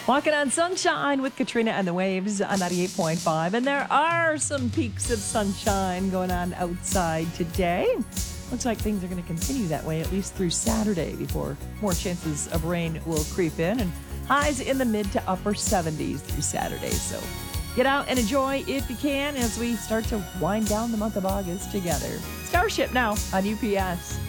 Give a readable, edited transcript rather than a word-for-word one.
Walking on sunshine with Katrina and the Waves on 98.5. And there are some peaks of sunshine going on outside today. Looks like things are going to continue that way at least through Saturday before more chances of rain will creep in. And highs in the mid to upper 70s through Saturday. So get out and enjoy if you can as we start to wind down the month of August together. Starship now on UPS.